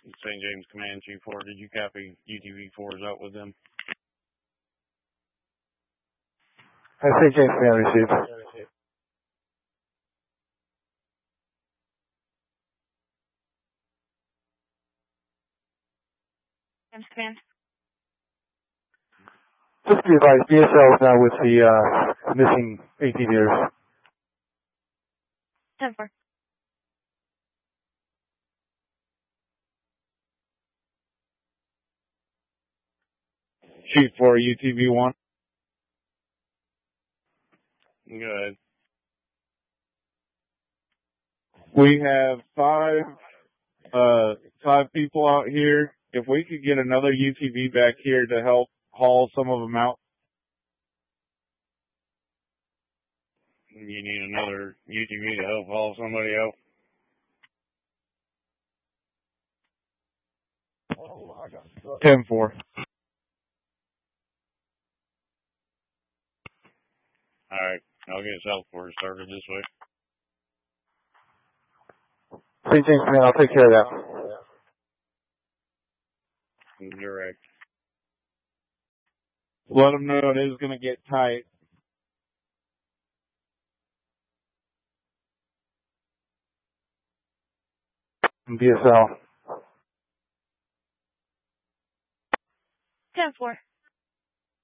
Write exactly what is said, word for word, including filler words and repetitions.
Saint James Command, Chief four. Did you copy U T V fours out with them? Uh, Saint James Command received. James Command. Just to be advised, B S L is now with the uh, missing A T Vers. ten four. Chief four, U T V one. Go ahead. We have five, uh, five people out here. If we could get another U T V back here to help haul some of them out. You need another U T V to help haul somebody out. ten four. Alright, I'll get Southport started this way. Saint James Command, I'll take care of that. Direct. Let them know it is going to get tight. B S L. ten four.